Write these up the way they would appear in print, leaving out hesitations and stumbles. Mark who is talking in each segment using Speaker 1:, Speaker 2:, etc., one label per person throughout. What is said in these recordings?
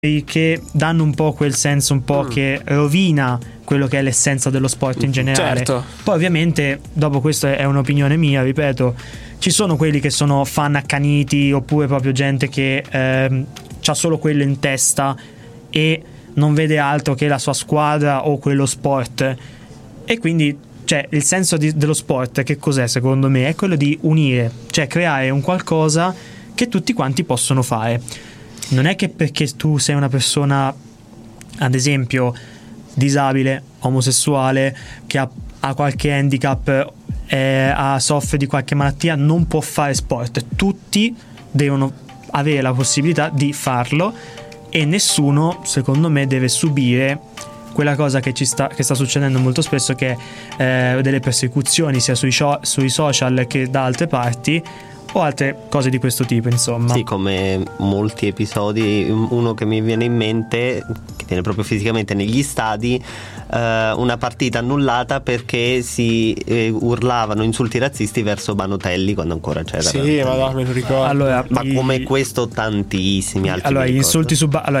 Speaker 1: che danno un po' quel senso un po' che rovina quello che è l'essenza dello sport in generale.
Speaker 2: Certo.
Speaker 1: Poi ovviamente, dopo questo è un'opinione mia, ripeto, ci sono quelli che sono fan accaniti, oppure proprio gente che c'ha solo quello in testa e non vede altro che la sua squadra o quello sport. E quindi, cioè, il senso dello sport, che cos'è secondo me? È quello di unire, cioè creare un qualcosa che tutti quanti possono fare. Non è che perché tu sei una persona, ad esempio, disabile, omosessuale, che ha qualche handicap, soffre di qualche malattia, non può fare sport. Tutti devono avere la possibilità di farlo e nessuno, secondo me, deve subire quella cosa che sta succedendo molto spesso, che è delle persecuzioni sia sui social che da altre parti, o altre cose di questo tipo, insomma.
Speaker 3: Sì, come molti episodi. Uno che mi viene in mente, che viene proprio fisicamente negli stadi, una partita annullata perché si urlavano insulti razzisti verso Banotelli quando ancora c'era.
Speaker 2: Sì, ma me lo ricordo.
Speaker 1: Allora,
Speaker 3: ma come questo tantissimi altri.
Speaker 1: Allora, gli insulti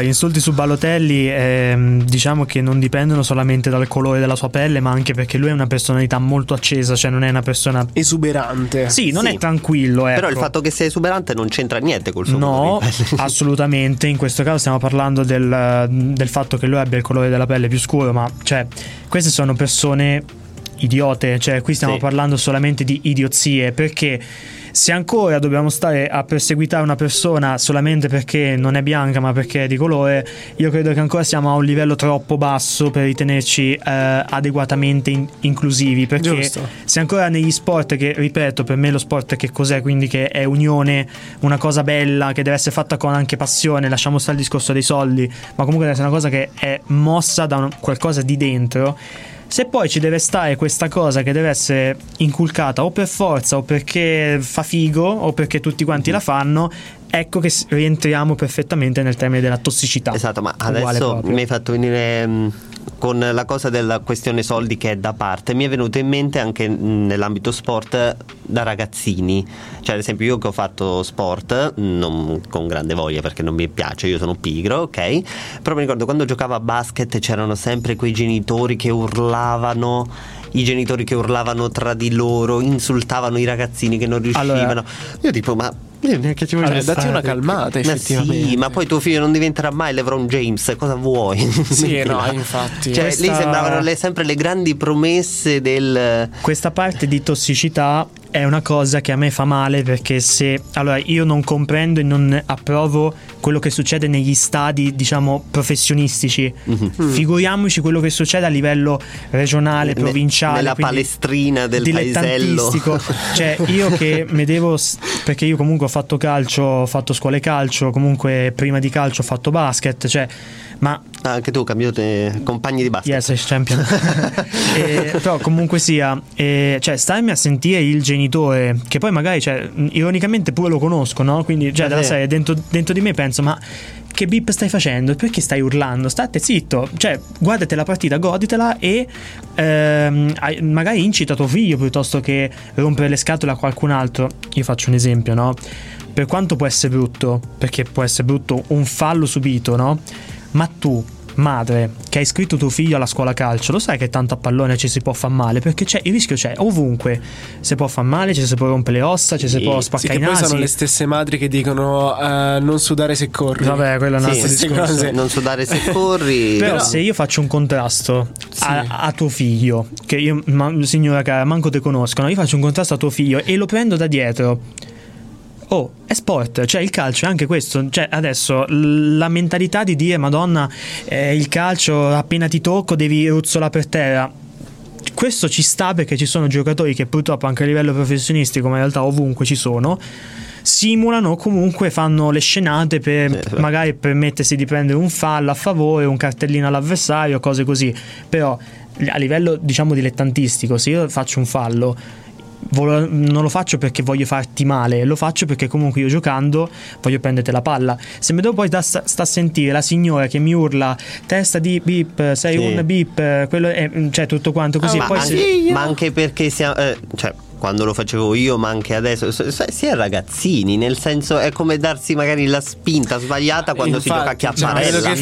Speaker 1: su Balotelli, diciamo che non dipendono solamente dal colore della sua pelle, ma anche perché lui è una personalità molto accesa, cioè non è una persona
Speaker 2: esuberante.
Speaker 1: Sì, non è tranquillo, ecco.
Speaker 3: Però il fatto che sia esuberante non c'entra niente col suo colore di pelle.
Speaker 1: Assolutamente. In questo caso stiamo parlando del fatto che lui abbia il colore della pelle più scuro, ma cioè queste sono persone idiote, cioè qui stiamo parlando solamente di idiozie, perché se ancora dobbiamo stare a perseguitare una persona solamente perché non è bianca ma perché è di colore, io credo che ancora siamo a un livello troppo basso per ritenerci adeguatamente inclusivi, perché
Speaker 2: Giusto.
Speaker 1: se ancora negli sport, che ripeto, per me lo sport che cos'è, quindi che è unione, una cosa bella che deve essere fatta con anche passione, lasciamo stare il discorso dei soldi, ma comunque deve essere una cosa che è mossa da qualcosa di dentro. Se poi ci deve stare questa cosa che deve essere inculcata o per forza o perché fa figo o perché tutti quanti la fanno, ecco che rientriamo perfettamente nel termine della tossicità.
Speaker 3: Esatto, ma adesso mi hai fatto venire con la cosa della questione soldi, che è da parte. Mi è venuto in mente anche nell'ambito sport da ragazzini, cioè ad esempio io che ho fatto sport non con grande voglia perché non mi piace, io sono pigro, ok, però mi ricordo quando giocavo a basket c'erano sempre quei genitori che urlavano, i genitori che urlavano tra di loro, insultavano i ragazzini che non riuscivano. Io tipo, ma io neanche ci voglio
Speaker 2: datti una calmata, effettivamente.
Speaker 3: Sì, ma poi tuo figlio non diventerà mai LeBron James, cosa vuoi?
Speaker 2: Sì, no, infatti.
Speaker 3: Cioè, lì sembravano sempre le grandi promesse del...
Speaker 1: Questa parte di tossicità è una cosa che a me fa male, perché allora io non comprendo e non approvo quello che succede negli stadi, diciamo, professionistici. Figuriamoci quello che succede a livello regionale, provinciale,
Speaker 3: nella palestrina del paesello.
Speaker 1: Cioè io che perché io comunque ho fatto calcio, ho fatto scuole calcio, comunque prima di calcio ho fatto basket, cioè, ma
Speaker 3: anche tu cambiate compagni di basket.
Speaker 1: Yes, champion. Però comunque sia, cioè starmi a sentire il genitore che poi magari, cioè, ironicamente pure lo conosco, no? Quindi cioè della serie dentro di me penso, ma che bip stai facendo? Perché stai urlando? State zitto, cioè guardate la partita, goditela e magari incita tuo figlio piuttosto che rompere le scatole a qualcun altro. Io faccio un esempio, no? Per quanto può essere brutto, perché può essere brutto un fallo subito, no? Ma tu, madre, che hai iscritto tuo figlio alla scuola calcio, lo sai che tanto a pallone ci si può far male, perché il rischio c'è ovunque, si può far male, ci si può rompere le ossa, ci si può spaccare i nasi.
Speaker 2: Poi sono le stesse madri che dicono non sudare se corri.
Speaker 1: Vabbè, quello è un altro discorso.
Speaker 3: Non sudare se corri.
Speaker 1: Però se io faccio un contrasto a tuo figlio, che io, signora cara, manco te conoscono, io faccio un contrasto a tuo figlio e lo prendo da dietro. Oh, è sport, cioè il calcio è anche questo, cioè adesso la mentalità di dire Madonna, il calcio appena ti tocco devi ruzzolare per terra, questo ci sta perché ci sono giocatori che purtroppo anche a livello professionistico, ma in realtà ovunque ci sono, simulano, comunque fanno le scenate per magari permettersi di prendere un fallo a favore, un cartellino all'avversario, cose così. Però a livello, diciamo, dilettantistico, se io faccio un fallo non lo faccio perché voglio farti male, lo faccio perché comunque io giocando voglio prenderti la palla. Se mi devo poi sta a sentire la signora che mi urla testa di bip, sei un bip, quello è, cioè tutto quanto così,
Speaker 3: ma
Speaker 1: poi
Speaker 3: anche, ma anche perché quando lo facevo io, ma anche adesso, si è ragazzini, nel senso è come darsi magari la spinta sbagliata quando si gioca a chiapparella.